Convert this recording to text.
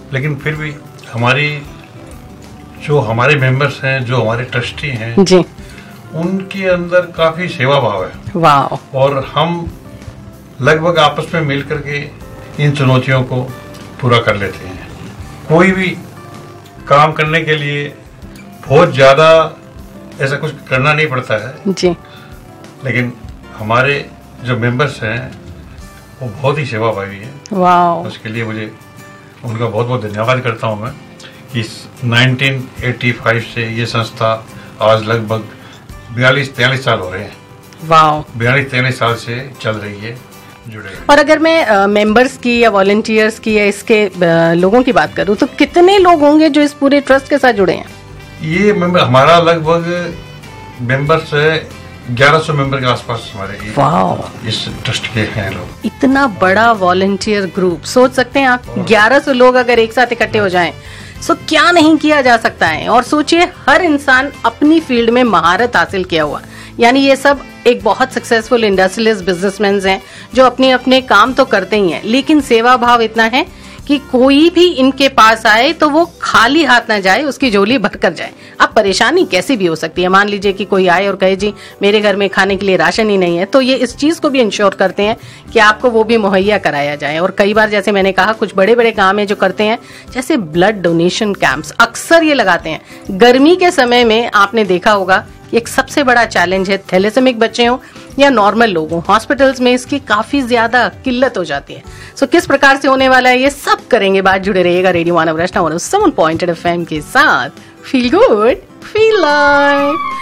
लेकिन फिर भी हमारे मेंबर्स हैं, जो हमारे ट्रस्टी हैं जी, उनके अंदर काफी सेवा भाव है। वाह। और हम लगभग आपस में मिल करके इन चुनौतियों को पूरा कर लेते हैं। कोई भी काम करने के लिए बहुत ज्यादा ऐसा कुछ करना नहीं पड़ता है जी, लेकिन हमारे जो मेंबर्स हैं वो बहुत ही सेवाभावी हैं। वाह। उसके लिए मुझे उनका बहुत बहुत धन्यवाद करता हूं मैं कि 1985 से ये संस्था आज लगभग 42-43 साल हो रहे हैं। वाह। 42-43 साल से चल रही है, जुड़े हुए। और अगर मैं मेंबर्स की या वॉलंटियर्स की या इसके लोगों की बात करूं तो कितने लोग होंगे जो इस पूरे ट्रस्ट के साथ जुड़े हैं? ये मेंबर हमारा लगभग मेंबर्स 1100 मेंबर के आसपास हमारे वाह, इस ट्रस्ट के हैं लोग। इतना बड़ा वॉलंटियर ग्रुप, सोच सकते हैं आप 1100 लोग अगर एक साथ इकट्ठे हो जाएं तो क्या नहीं किया जा सकता है। और सोचिए, हर इंसान अपनी फील्ड में महारत हासिल किया हुआ, यानी ये सब एक बहुत सक्सेसफुल इंडस्ट्रियलिस्ट बिजनेसमैन हैं जो अपने अपने काम तो करते ही हैं, लेकिन सेवा भाव इतना है कि कोई भी इनके पास आए तो वो खाली हाथ ना जाए, उसकी झोली भर कर जाए। अब परेशानी कैसी भी हो सकती है, मान लीजिए कि कोई आए और कहे जी मेरे घर में खाने के लिए राशन ही नहीं है, तो ये इस चीज को भी इंश्योर करते हैं कि आपको वो भी मुहैया कराया जाए। और कई बार जैसे मैंने कहा, कुछ बड़े बड़े काम है जो करते हैं, जैसे ब्लड डोनेशन कैंप्स अक्सर ये लगाते हैं। गर्मी के समय में आपने देखा होगा, एक सबसे बड़ा चैलेंज है, थैलेसेमिक बच्चे हों या नॉर्मल लोग हों, हॉस्पिटल्स में इसकी काफी ज्यादा किल्लत हो जाती है। सो किस प्रकार से होने वाला है ये सब करेंगे, बात जुड़े रहिएगा रेडियो मानव रचना 107.8 FM के साथ। Feel good, feel like.